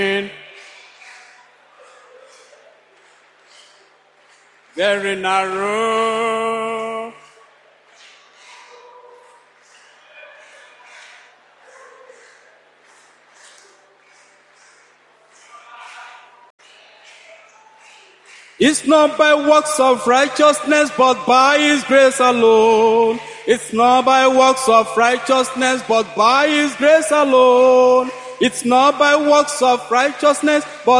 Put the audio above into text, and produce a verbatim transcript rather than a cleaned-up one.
Very narrow. It's not by works of righteousness, but by His grace alone. It's not by works of righteousness, but by His grace alone. It's not by works of righteousness, but